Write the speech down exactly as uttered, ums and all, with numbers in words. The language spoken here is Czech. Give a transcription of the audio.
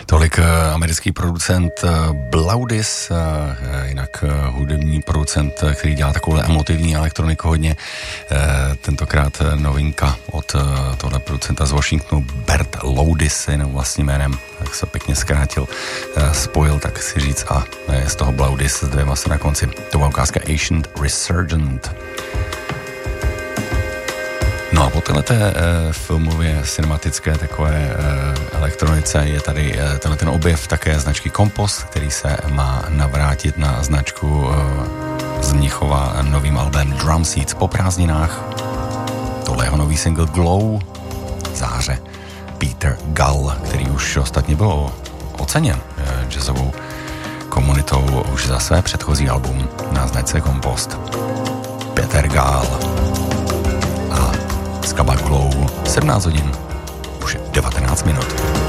Tolik americký producent Blaudis, jinak hudební producent, který dělá takovou emotivní elektroniku hodně. Tentokrát novinka od tohle producenta z Washingtonu, Bert Loudis, jenom vlastním jménem, tak se pěkně zkrátil, spojil, tak si říct, a je z toho Blaudis s dvěma se na konci. To byla ukázka Ancient Resurgent. No a po téhleté e, filmově cinematické takové e, elektronice je tady e, tenhle ten objev také značky Kompost, který se má navrátit na značku e, z Mnichova novým albem Drum Seeds po prázdninách. Tohle jeho nový single Glow, záře Peter Gull, který už ostatně byl oceněn e, jazzovou komunitou už za své předchozí album na značce Kompost. Peter Gull a Skaba Glow, sedmnáct hodin, už je devatenáct minut.